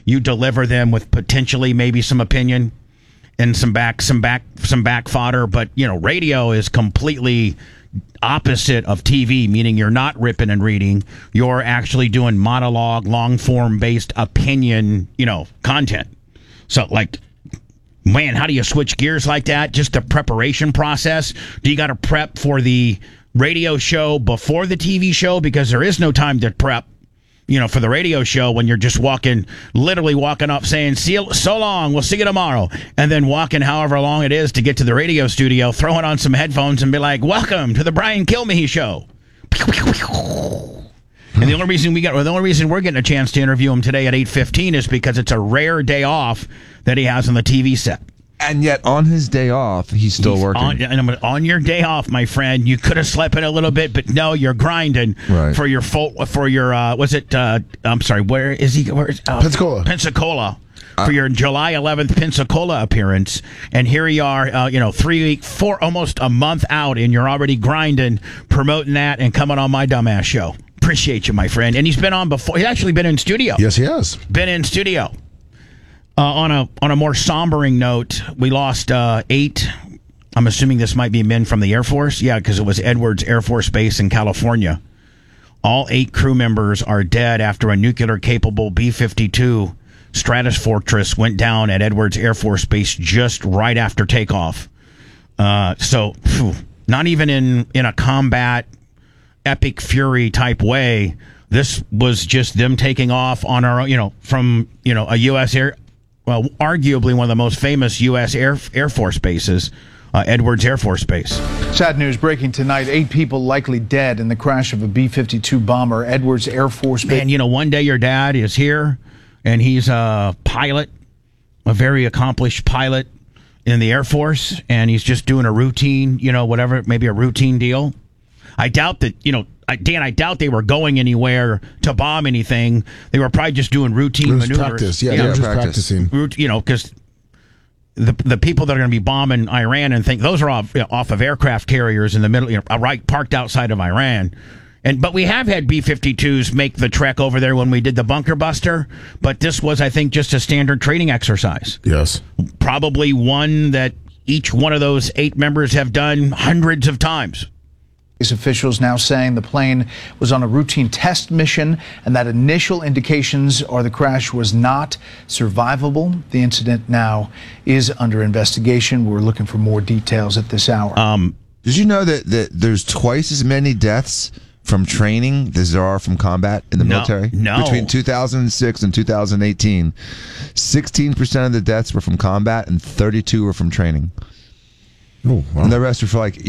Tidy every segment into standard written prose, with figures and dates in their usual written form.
you deliver them with potentially maybe some opinion and some back fodder. But radio is completely opposite of TV, meaning you're not ripping and reading. You're actually doing monologue, long form based opinion, content. So man, how do you switch gears like that? Just the preparation process. Do you got to prep for the radio show before the TV show? Because there is no time to prep, for the radio show when you're just literally walking up saying, see you so long, we'll see you tomorrow. And then walking however long it is to get to the radio studio, throwing on some headphones and be like, welcome to the Brian Kilmeade Show. And the only reason we're getting a chance to interview him today at 8:15 is because it's a rare day off that he has on the TV set. And yet, on his day off, he's still working. On your day off, my friend, you could have slept in a little bit, but no, you're grinding for your I'm sorry, where is he? Pensacola. For your July 11th Pensacola appearance, and here you are, 4 almost a month out, and you're already grinding, promoting that, and coming on my dumbass show. Appreciate you, my friend. And he's been on before. He's actually been in studio. Yes, he has. Been in studio. On a more sombering note, we lost 8. I'm assuming this might be men from the Air Force. Yeah, because it was Edwards Air Force Base in California. All 8 crew members are dead after a nuclear-capable B-52 Stratofortress went down at Edwards Air Force Base just right after takeoff. Not even in a combat, epic fury type way. This was just them taking off on our, from a U.S. arguably one of the most famous U.S. Air Force bases, Edwards Air Force Base. Sad news breaking tonight. 8 people likely dead in the crash of a B-52 bomber, Edwards Air Force Base. Man, one day your dad is here, and he's a pilot, a very accomplished pilot in the Air Force, and he's just doing a routine, maybe a routine deal. I doubt that, Dan, I doubt they were going anywhere to bomb anything. They were probably just doing routine maneuvers. Practice. Yeah, they were just practicing. Because the people that are going to be bombing Iran and think those are off of aircraft carriers in the middle, right parked outside of Iran. But we have had B-52s make the trek over there when we did the bunker buster. But this was, I think, just a standard training exercise. Yes. Probably one that each one of those 8 members have done hundreds of times. Officials now saying the plane was on a routine test mission and that initial indications are the crash was not survivable. The incident now is under investigation. We're looking for more details at this hour. Did you know that there's twice as many deaths from training as there are from combat in the military? No. Between 2006 and 2018, 16% of the deaths were from combat and 32 were from training. Oh, wow. And the rest were for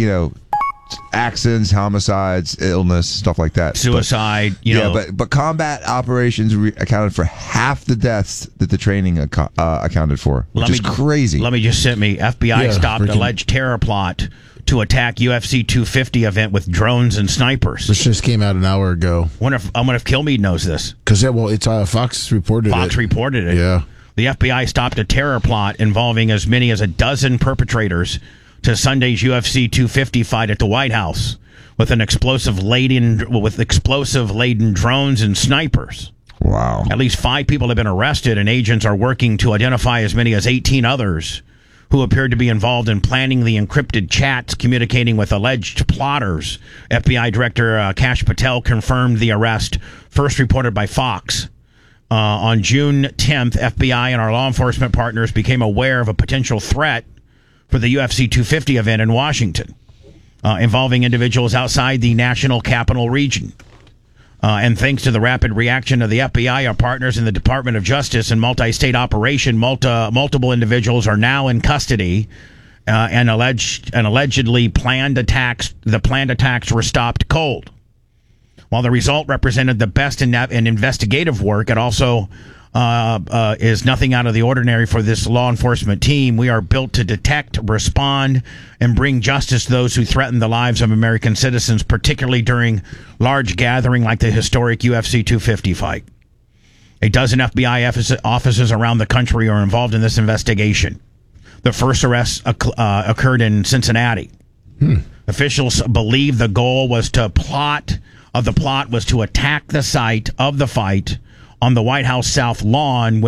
accidents, homicides, illness, stuff like that. Suicide, but combat operations accounted for half the deaths that the training accounted for, which is crazy. Let me just FBI stopped alleged terror plot to attack UFC 250 event with drones and snipers. This just came out an hour ago. I wonder if Kilmeade knows this. Because it's Fox reported it. Fox reported it. Yeah. The FBI stopped a terror plot involving as many as a dozen perpetrators to Sunday's UFC 250 fight at the White House with explosive laden drones and snipers. Wow. At least 5 people have been arrested, and agents are working to identify as many as 18 others who appeared to be involved in planning the encrypted chats communicating with alleged plotters. FBI Director Kash Patel confirmed the arrest, first reported by Fox. On June 10th, FBI and our law enforcement partners became aware of a potential threat for the UFC 250 event in Washington, involving individuals outside the national capital region. And thanks to the rapid reaction of the FBI, our partners in the Department of Justice and multi-state operation, multiple individuals are now in custody, and allegedly planned attacks were stopped cold. While the result represented the best in investigative work, it also is nothing out of the ordinary for this law enforcement team. We are built to detect, respond, and bring justice to those who threaten the lives of American citizens, particularly during large gathering like the historic UFC 250 fight. A dozen FBI offices around the country are involved in this investigation. The first arrest occurred in Cincinnati. Officials believe the goal was to attack the site of the fight on the White House South Lawn